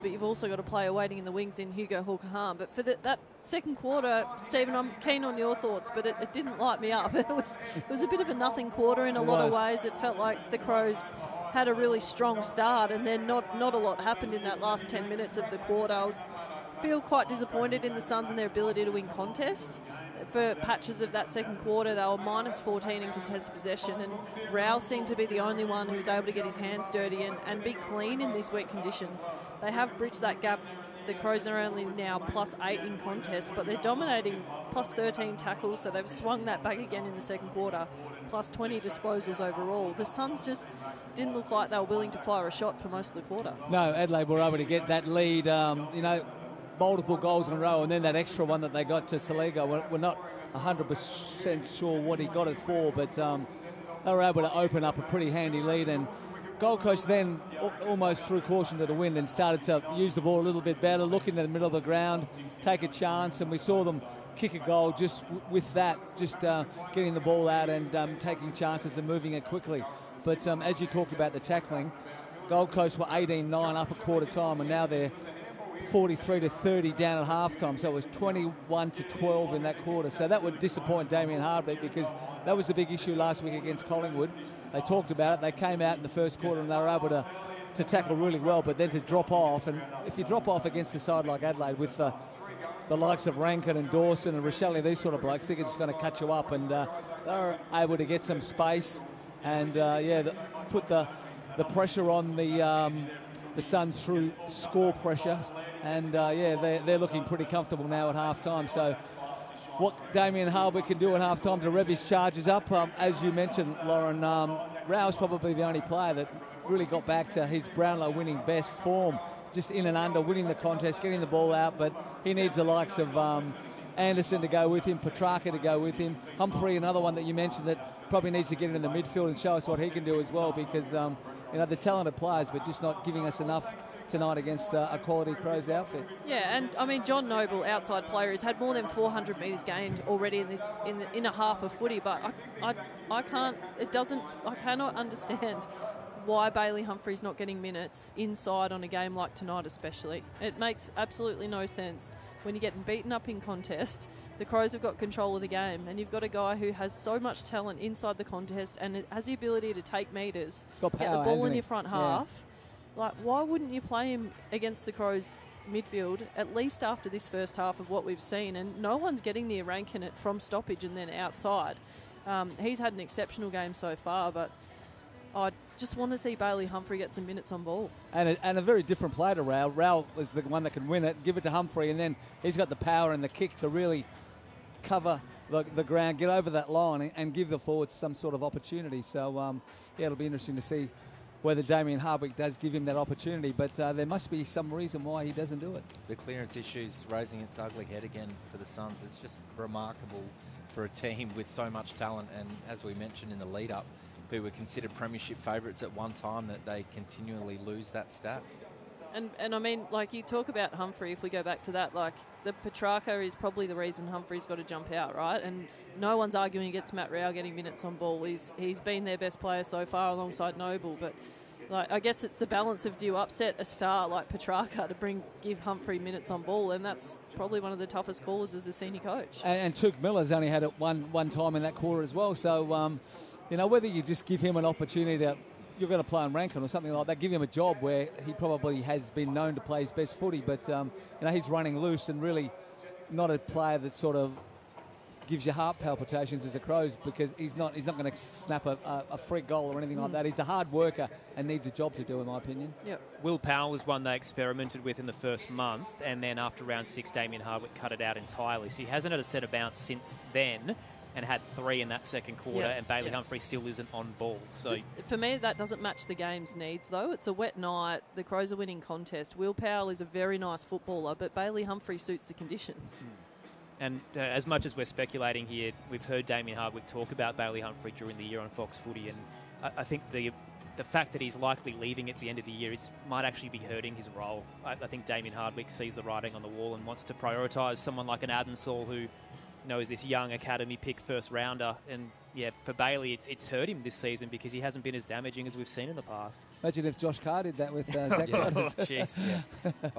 but you've also got a player waiting in the wings in Hugo Hawker-Hahn. But for that second quarter, Stephen, I'm keen on your thoughts, but it didn't light me up. It was a bit of a nothing quarter in a lot of ways. It felt like the Crows had a really strong start, and then not a lot happened in that last 10 minutes of the quarter. I feel quite disappointed in the Suns and their ability to win contest. For patches of that second quarter, they were minus 14 in contested possession, and Rao seemed to be the only one who was able to get his hands dirty and be clean in these wet conditions. They have bridged that gap. The Crows are only now plus 8 in contest, but they're dominating plus 13 tackles, so they've swung that back again in the second quarter, plus 20 disposals overall. The Suns just didn't look like they were willing to fire a shot for most of the quarter. No, Adelaide were able to get that lead, multiple goals in a row, and then that extra one that they got to Saliga. We're not 100% sure what he got it for, but they were able to open up a pretty handy lead, and Gold Coast then almost threw caution to the wind and started to use the ball a little bit better, look in the middle of the ground, take a chance, and we saw them kick a goal just with that, just getting the ball out and taking chances and moving it quickly. But as you talked about the tackling, Gold Coast were 18-9 up at quarter time, and now they're 43-30 down at halftime, so it was 21-12 in that quarter. So that would disappoint Damien Hardwick, because that was the big issue last week against Collingwood. They talked about it. They came out in the first quarter and they were able to tackle really well, but then to drop off. And if you drop off against a side like Adelaide with the likes of Rankin and Dawson and Rochelle, these sort of blokes, they're just going to cut you up. And they're able to get some space and, put the pressure on the Suns through score pressure. And, they're looking pretty comfortable now at half-time. So what Damien Hardwick can do at half-time to rev his charges up, as you mentioned, Lauren, Rao's probably the only player that really got back to his Brownlow winning best form, just in and under, winning the contest, getting the ball out, but he needs the likes of Anderson to go with him, Petrarca to go with him, Humphrey, another one that you mentioned that probably needs to get in the midfield and show us what he can do as well, because they're talented players, but just not giving us enough tonight against a quality Crows outfit. Yeah, and I mean, John Noble, outside player, has had more than 400 metres gained already in a half of footy, but I cannot understand why Bailey Humphrey's not getting minutes inside on a game like tonight especially. It makes absolutely no sense. When you're getting beaten up in contest, the Crows have got control of the game, and you've got a guy who has so much talent inside the contest and has the ability to take metres, get the ball in your front half. Like, why wouldn't you play him against the Crows midfield, at least after this first half of what we've seen? And no one's getting near Rankin it from stoppage and then outside. He's had an exceptional game so far, but I just want to see Bailey Humphrey get some minutes on ball. And a very different player to Rao. Rao is the one that can win it, give it to Humphrey, and then he's got the power and the kick to really cover the ground, get over that line and give the forwards some sort of opportunity. So, it'll be interesting to see whether Damien Hardwick does give him that opportunity, but there must be some reason why he doesn't do it. The clearance issue's raising its ugly head again for the Suns. It's just remarkable for a team with so much talent, and as we mentioned in the lead-up, who were considered premiership favourites at one time, that they continually lose that stat. And I mean, like, you talk about Humphrey, if we go back to that, like, the Petrarca is probably the reason Humphrey's got to jump out, right? And no one's arguing against Matt Rao getting minutes on ball. He's been their best player so far alongside Noble, but like, I guess it's the balance of, do you upset a star like Petrarca to give Humphrey minutes on ball, and that's probably one of the toughest calls as a senior coach. And Touk Miller's only had it one time in that quarter as well, so whether you just give him an opportunity to, you're going to play on Rankin or something like that, give him a job where he probably has been known to play his best footy, but he's running loose and really not a player that sort of gives you heart palpitations as a Crows, because he's not going to snap a free goal or anything like that. He's a hard worker and needs a job to do, in my opinion. Yep. Will Powell was one they experimented with in the first month, and then after round 6, Damien Hardwick cut it out entirely. So he hasn't had a set of bounce since then, and had 3 in that second quarter, and Bailey Humphrey still isn't on ball. So just, for me, that doesn't match the game's needs, though. It's a wet night. The Crows are winning contest. Will Powell is a very nice footballer, but Bailey Humphrey suits the conditions. And as much as we're speculating here, we've heard Damien Hardwick talk about Bailey Humphrey during the year on Fox Footy, and I think the fact that he's likely leaving at the end of the year might actually be hurting his role. I think Damien Hardwick sees the writing on the wall and wants to prioritise someone like an Adam Saul, who is this young academy pick first rounder, and for Bailey, it's hurt him this season because he hasn't been as damaging as we've seen in the past. Imagine if Josh Carr did that with Zach Oh, Brothers. jeez. Yeah.